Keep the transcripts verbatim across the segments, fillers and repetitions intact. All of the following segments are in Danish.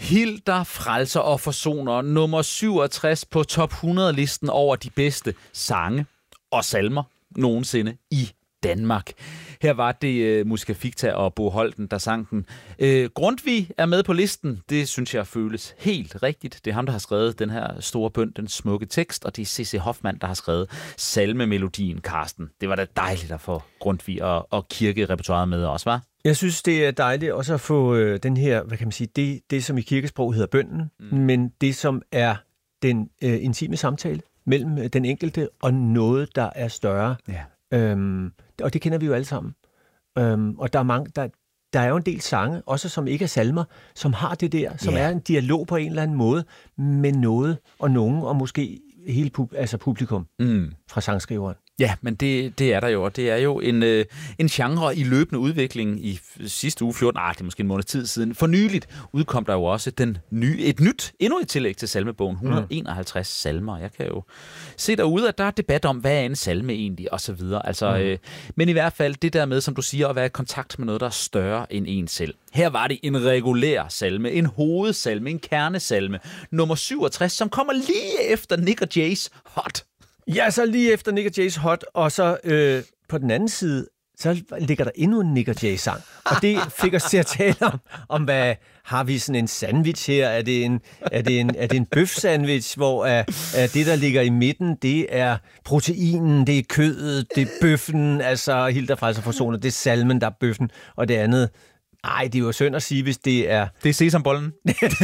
Hilder Frelser og Forsoner, nummer syvogtres på top hundrede-listen over de bedste sange og salmer nogensinde i Danmark. Her var det uh, Musika Ficta og Bo Holten, der sang den. Uh, Grundtvig er med på listen. Det synes jeg føles helt rigtigt. Det er ham, der har skrevet den her store bøn, den smukke tekst, og det er C C Hoffmann, der har skrevet salmemelodien, Karsten. Det var da dejligt at få Grundtvig og, og kirkerepertoiret med også, var? Jeg synes, det er dejligt også at få øh, den her, hvad kan man sige, det, det som i kirkesprog hedder bønnen, mm. men det som er den øh, intime samtale mellem den enkelte og noget, der er større. Ja. Øhm, og det kender vi jo alle sammen. Øhm, og der er, mange, der, der er jo en del sange, også som ikke er salmer, som har det der, som yeah. er en dialog på en eller anden måde med noget og nogen, og måske hele pub, altså publikum mm. fra sangskriveren. Ja, men det, det er der jo, og det er jo en, øh, en genre i løbende udvikling i sidste uge fjorten, ah, det er måske en måned tid siden. For nyligt udkom der jo også den nye, et nyt, endnu et tillæg til salmebogen, et hundrede og enoghalvtreds mm. salmer. Jeg kan jo se derude, at der er debat om, hvad er en salme egentlig, og så videre. Altså, mm. øh, men i hvert fald det der med, som du siger, at være i kontakt med noget, der er større end en selv. Her var det en regulær salme, en hovedsalme, en kernesalme, nummer syvogtres, som kommer lige efter Nick og Jay's Hot. Ja, så lige efter Nick og Jay's Hot, og så øh, på den anden side, så ligger der endnu en Nick og Jay-sang. Og det fik os til at tale om, om hvad har vi sådan en sandwich her? Er det en, er det en, er det en bøf-sandwich, hvor er, er det, der ligger i midten, det er proteinen, det er kødet, det er bøffen, altså Hilder Frelser og Forsoner, det er salmen, der er bøffen, og det andet, ej, det er jo synd at sige, hvis det er... Det er sesambollen.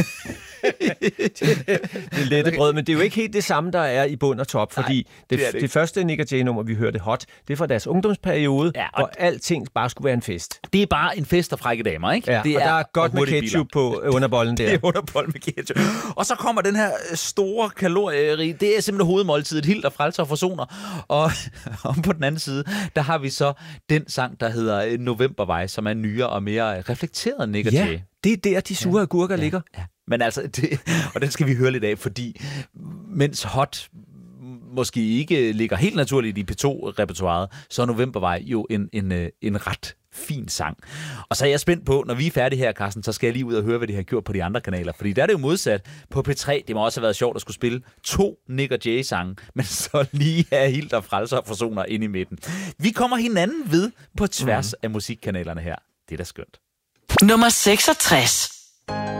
det, det er lette brød, men det er jo ikke helt det samme, der er i bund og top, fordi Nej, det, det, det, det første Nick og Jay-nummer, vi hørte Hot, det er fra deres ungdomsperiode, ja, hvor alting bare skulle være en fest. Det er bare en fest af frække damer, ikke? Ja, det og er, der er godt med ketchup på underbollen der. Det er underbollen med ketchup. Og så kommer den her store kalorierige, det er simpelthen hovedmåltidet, Hilder Frelser og Forsoner. Og om på den anden side, der har vi så den sang, der hedder Novembervej, som er nyere og mere reflekteret Nick og ja, Jay. Det er der, de sure agurker ja, ligger. Ja. Men altså, det, og den skal vi høre lidt af, fordi mens Hot måske ikke ligger helt naturligt i P to-repertoiret, så er Novembervej jo en, en, en ret fin sang. Og så er jeg spændt på, når vi er færdige her, Carsten, så skal jeg lige ud og høre, hvad de har gjort på de andre kanaler. Fordi der er det jo modsat på P tre. Det må også have været sjovt at skulle spille to Nick og Jay-sange, men så lige have Hilder Frelser og Forsoner inde i midten. Vi kommer hinanden ved på tværs mm. af musikkanalerne her. Det er da skønt. Nummer seksogtres.